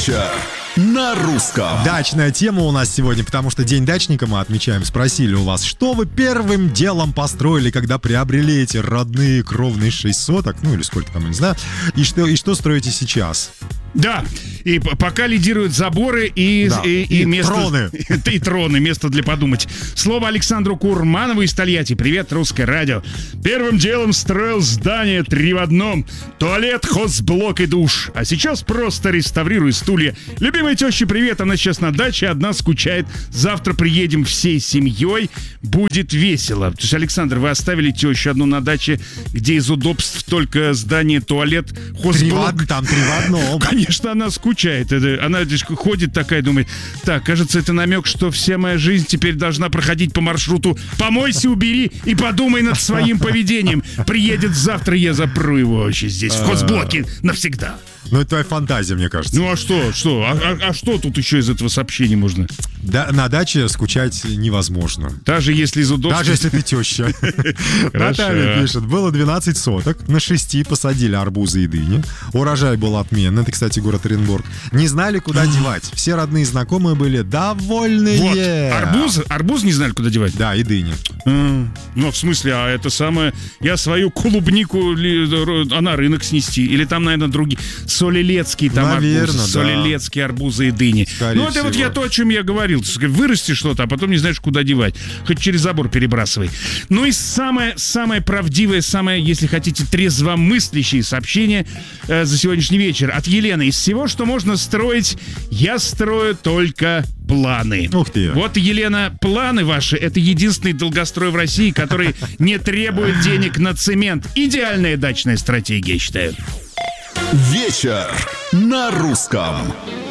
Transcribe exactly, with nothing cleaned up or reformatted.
Вечер на русском. Дачная тема у нас сегодня, потому что День дачника мы отмечаем. Спросили у вас, что вы первым делом построили, когда приобрели эти родные кровные шесть соток, ну или сколько там, не знаю, и что, и что строите сейчас? Да, и пока лидируют заборы и, да. и, и, и место, троны. И троны, место для подумать. Слово Александру Курманову из Тольятти. Привет, русское радио. Первым делом строил здание три в одном. Туалет, хозблок и душ. А сейчас просто реставрирую стулья. Любимой теще привет, она сейчас на даче, одна скучает. Завтра приедем всей семьей, будет весело. То есть, Александр, вы оставили тещу одну на даче, где из удобств только здание, туалет, хозблок. Три в, там три в одном. Конечно, она скучает. Она ходит такая, думает, так, кажется, это намек, что вся моя жизнь теперь должна проходить по маршруту «помойся, убери и подумай над своим поведением». Приедет завтра, я запру его вообще здесь, в хозблоке, навсегда. Ну, это твоя фантазия, мне кажется. Ну, а что, что? А, а, а что тут еще из этого сообщения можно? Да, на даче скучать невозможно. Даже если из удобства. Даже если ты теща. Наталья пишет, было двенадцать соток, на шести посадили арбузы и дыни. Урожай был отменный, это, кстати, город Оренбург. Не знали, куда девать. Все родные и знакомые были довольные. Вот, арбуз, арбуз не знали, куда девать? Да, и дыни. Ну, в смысле, а это самое... Я свою клубнику, а на рынок снести? Или там, наверное, другие... Солилецкие там Наверное, арбузы, да. Солилецкие арбузы и дыни. Скорее ну, это всего. вот я то, о чем я говорил. Вырасти что-то, а потом не знаешь, куда девать. Хоть через забор перебрасывай. Ну и самое, самое правдивое, самое, если хотите, трезвомыслящее сообщение э, за сегодняшний вечер от Елены. Из всего, что можно строить, я строю только планы. Ух ты. Вот, Елена, планы ваши — это единственный долгострой в России, который не требует денег на цемент. Идеальная дачная стратегия, я считаю. Вечер на русском.